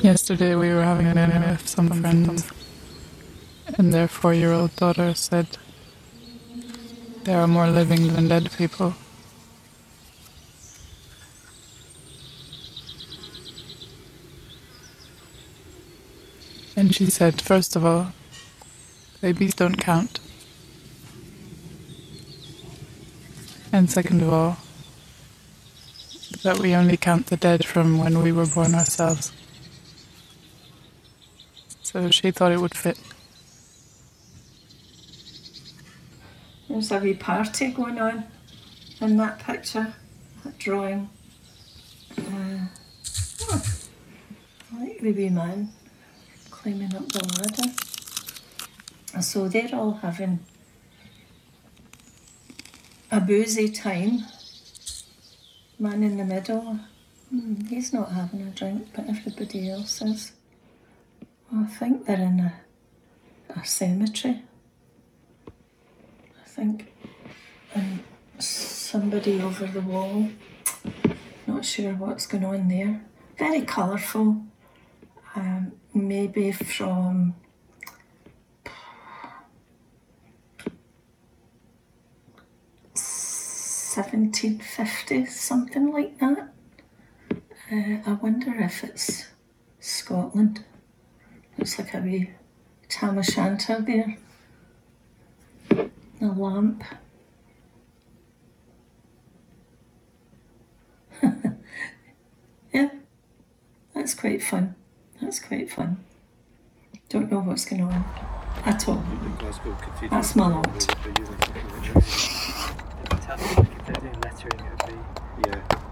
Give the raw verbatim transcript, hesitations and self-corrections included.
Yesterday we were having dinner with some friends, and their four-year-old daughter said, "There are more living than dead people." And she said, first of all, babies don't count. And second of all, that we only count the dead from when we were born ourselves. So she thought it would fit. There's a wee party going on in that picture, that drawing. Uh, oh, I like the wee man climbing up the ladder. So they're all having a boozy time. Man in the middle, hmm, he's not having a drink, but everybody else is. Well, I think they're in a, a cemetery. I think, and somebody over the wall. Not sure what's going on there. Very colourful. Um, maybe from seventeen fifty, something like that. Uh, I wonder if it's Scotland. Looks like a wee tam o' shanter there. A lamp. Yeah, that's quite fun. That's quite fun. Don't know what's going on at all. That's my lot. If they're doing lettering, it would be, yeah.